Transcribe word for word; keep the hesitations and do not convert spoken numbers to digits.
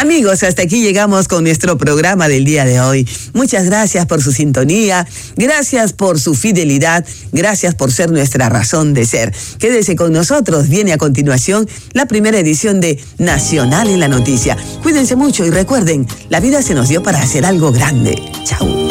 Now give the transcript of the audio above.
Amigos, hasta aquí llegamos con nuestro programa del día de hoy. Muchas gracias por su sintonía, gracias por su fidelidad, gracias por ser nuestra razón de ser. Quédese con nosotros, viene a continuación la primera edición de Nacional en la Noticia. Cuídense mucho y recuerden, la vida se nos dio para hacer algo grande. Chao.